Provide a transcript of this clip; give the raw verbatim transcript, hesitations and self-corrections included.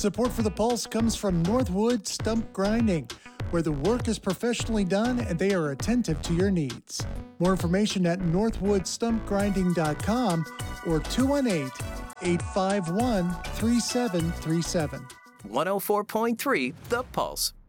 Support for the Pulse comes from Northwood Stump Grinding, where the work is professionally done and they are attentive to your needs. More information at northwood stump grinding dot com or two one eight, eight five one, three seven three seven. one oh four point three The Pulse.